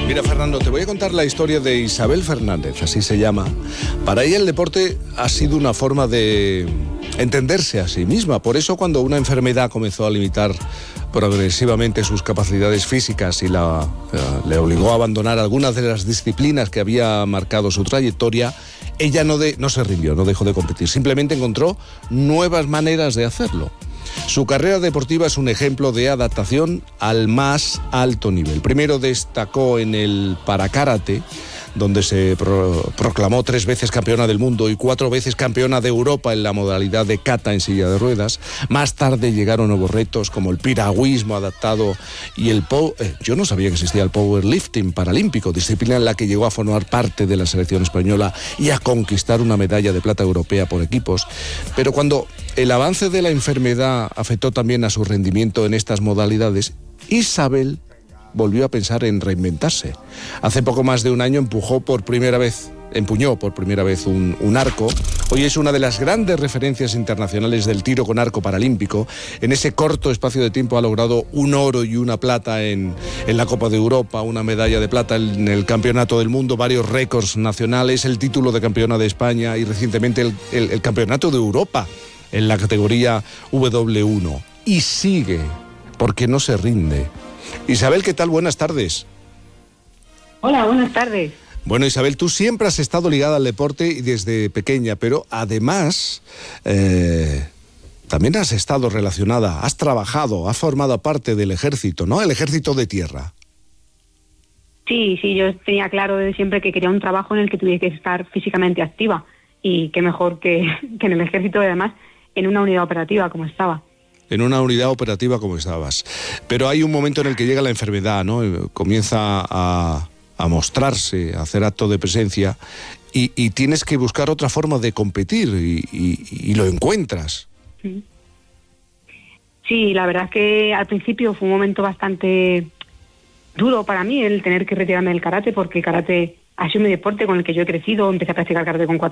Mira, Fernando, te voy a contar la historia de Isabel Fernández, así se llama. Para ella el deporte ha sido una forma de entenderse a sí misma. Por eso, cuando una enfermedad comenzó a limitar progresivamente sus capacidades físicas y le obligó a abandonar algunas de las disciplinas que había marcado su trayectoria, ella no se rindió, no dejó de competir. Simplemente encontró nuevas maneras de hacerlo. Su carrera deportiva es un ejemplo de adaptación al más alto nivel. Primero destacó en el parakarate, donde se proclamó 3 veces campeona del mundo y 4 veces campeona de Europa en la modalidad de kata en silla de ruedas. Más tarde llegaron nuevos retos como el piragüismo adaptado y yo no sabía que existía el powerlifting paralímpico, disciplina en la que llegó a formar parte de la selección española y a conquistar una medalla de plata europea por equipos. Pero cuando el avance de la enfermedad afectó también a su rendimiento en estas modalidades, Isabel volvió a pensar en reinventarse. Hace poco más de un año empuñó por primera vez un arco. Hoy es una de las grandes referencias internacionales del tiro con arco paralímpico. En ese corto espacio de tiempo ha logrado un oro y una plata en la Copa de Europa, una medalla de plata en el Campeonato del Mundo, varios récords nacionales, el título de campeona de España y recientemente el Campeonato de Europa en la categoría W1. Y sigue, porque no se rinde. Isabel, ¿qué tal? Buenas tardes. Hola, buenas tardes. Bueno, Isabel, tú siempre has estado ligada al deporte y desde pequeña, pero además también has estado relacionada, has trabajado, has formado parte del ejército, ¿no? El ejército de tierra. Sí, yo tenía claro desde siempre que quería un trabajo en el que tuviera que estar físicamente activa y qué mejor que en el ejército y además en una unidad operativa como estaba. En una unidad operativa como estabas. Pero hay un momento en el que llega la enfermedad, ¿no? Comienza a mostrarse, a hacer acto de presencia y tienes que buscar otra forma de competir y lo encuentras. Sí, la verdad es que al principio fue un momento bastante duro para mí el tener que retirarme del karate, porque el karate ha sido mi deporte con el que yo he crecido. Empecé a practicar karate con 4